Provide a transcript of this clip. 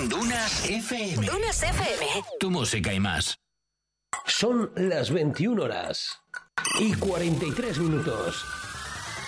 Dunas FM. Dunas FM. Tu música y más. Son las 21 horas y 43 minutos.